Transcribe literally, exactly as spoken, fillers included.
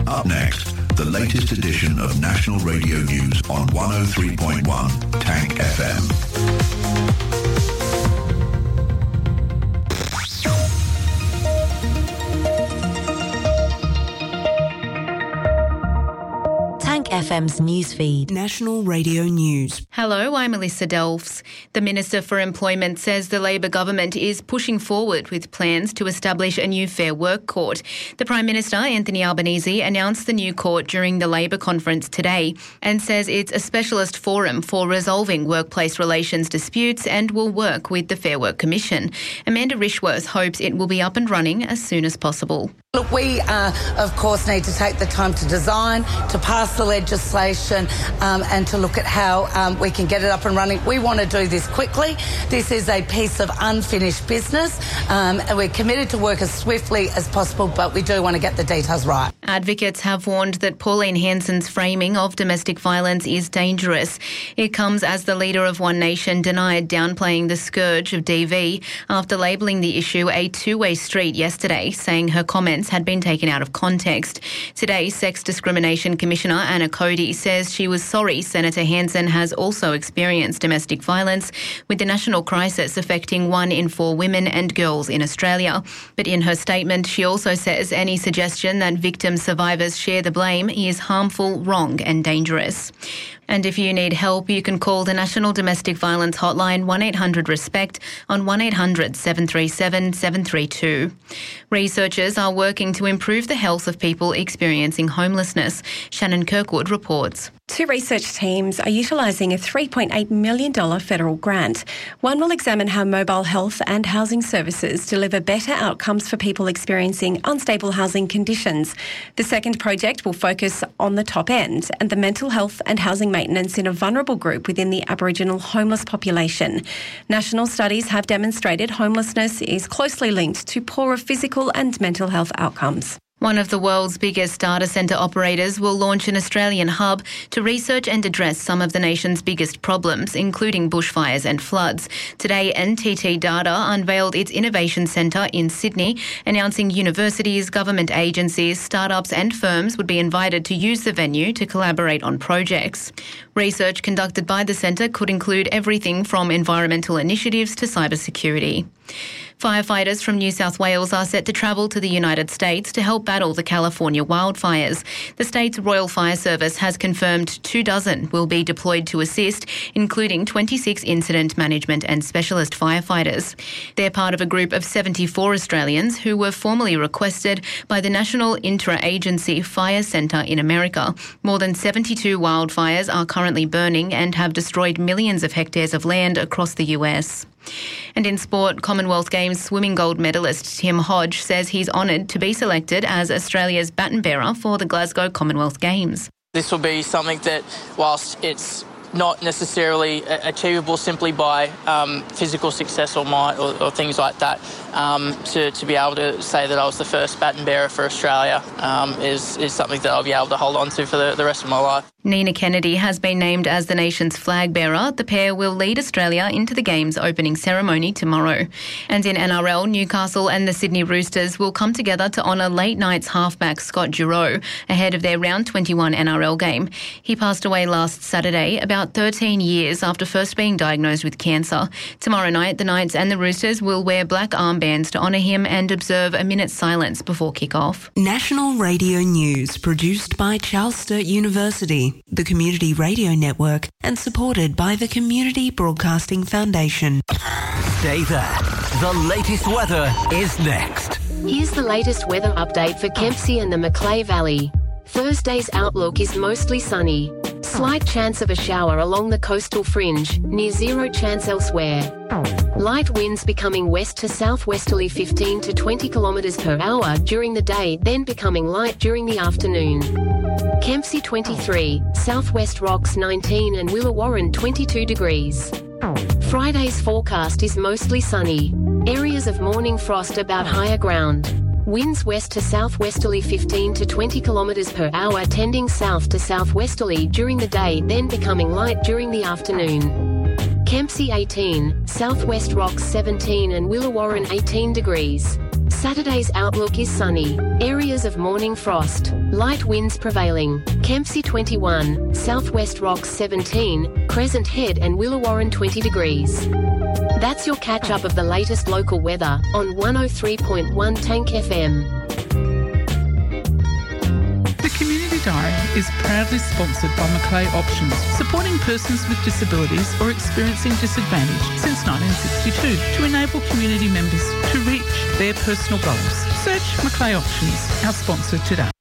Up next, the latest edition of National Radio News on one oh three point one Tank F M. F M's newsfeed. National Radio News. Hello, I'm Melissa Delves. The Minister for Employment says the Labor government is pushing forward with plans to establish a new Fair Work Court. The Prime Minister, Anthony Albanese, announced the new court during the Labor conference today and says it's a specialist forum for resolving workplace relations disputes and will work with the Fair Work Commission. Amanda Rishworth hopes it will be up and running as soon as possible. Look, we, uh, of course, need to take the time to design, to pass the legislation um, and to look at how um, we can get it up and running. We want to do this quickly. This is a piece of unfinished business um, and we're committed to work as swiftly as possible, but we do want to get the details right. Advocates have warned that Pauline Hanson's framing of domestic violence is dangerous. It comes as the leader of One Nation denied downplaying the scourge of D V after labelling the issue a two-way street yesterday, saying her comments had been taken out of context. Today, Sex Discrimination Commissioner Anna Cody says she was sorry Senator Hanson has also experienced domestic violence, with the national crisis affecting one in four women and girls in Australia. But in her statement, she also says any suggestion that victim survivors share the blame is harmful, wrong and dangerous. And if you need help, you can call the National Domestic Violence Hotline one eight hundred RESPECT on one eight hundred seven three seven seven three two. Researchers are working to improve the health of people experiencing homelessness. Shannon Kirkwood reports. Two research teams are utilising a three point eight million dollars federal grant. One will examine how mobile health and housing services deliver better outcomes for people experiencing unstable housing conditions. The second project will focus on the top end and the mental health and housing maintenance in a vulnerable group within the Aboriginal homeless population. National studies have demonstrated homelessness is closely linked to poorer physical and mental health outcomes. One of the world's biggest data centre operators will launch an Australian hub to research and address some of the nation's biggest problems, including bushfires and floods. Today, N T T Data unveiled its Innovation Centre in Sydney, announcing universities, government agencies, startups and firms would be invited to use the venue to collaborate on projects. Research conducted by the centre could include everything from environmental initiatives to cybersecurity. Firefighters from New South Wales are set to travel to the United States to help battle the California wildfires. The state's Royal Fire Service has confirmed two dozen will be deployed to assist, including twenty-six incident management and specialist firefighters. They're part of a group of seventy-four Australians who were formally requested by the National Inter-Agency Fire Centre in America. More than seventy-two wildfires are currently burning and have destroyed millions of hectares of land across the U S. And in sport, Commonwealth Games swimming gold medalist Tim Hodge says he's honoured to be selected as Australia's baton bearer for the Glasgow Commonwealth Games. This will be something that, whilst it's not necessarily achievable simply by um, physical success or might or, or things like that, um, to, to be able to say that I was the first baton bearer for Australia um, is, is something that I'll be able to hold on to for the, the rest of my life. Nina Kennedy has been named as the nation's flag bearer. The pair will lead Australia into the Games opening ceremony tomorrow. And in N R L, Newcastle and the Sydney Roosters will come together to honour late night's halfback Scott Giroux ahead of their round twenty-one N R L game. He passed away last Saturday, about thirteen years after first being diagnosed with cancer. Tomorrow night, the Knights and the Roosters will wear black armbands to honour him and observe a minute's silence before kick-off. National Radio News, produced by Charles Sturt University, the Community Radio Network, and supported by the Community Broadcasting Foundation. Stay there. The latest weather is next. Here's the latest weather update for Kempsey and the Macleay Valley. Thursday's outlook is mostly sunny. Slight chance of a shower along the coastal fringe, near zero chance elsewhere. Light winds becoming west to southwesterly fifteen to twenty kilometres per hour during the day, then becoming light during the afternoon. Kempsey twenty-three, Southwest Rocks nineteen and Willawarren twenty-two degrees. Friday's forecast is mostly sunny. Areas of morning frost about higher ground. Winds west to southwesterly fifteen to twenty kilometres per hour tending south to southwesterly during the day, then becoming light during the afternoon. Kempsey eighteen, Southwest Rocks seventeen and Willawarren eighteen degrees. Saturday's outlook is sunny. Areas of morning frost. Light winds prevailing. Kempsey twenty-one, Southwest Rocks seventeen, Crescent Head and Willawarren twenty degrees. That's your catch-up of the latest local weather on one oh three point one Tank F M. The Community Diary is proudly sponsored by Macleay Options, supporting persons with disabilities or experiencing disadvantage since nineteen sixty-two to enable community members to reach their personal goals. Search Macleay Options, our sponsor today.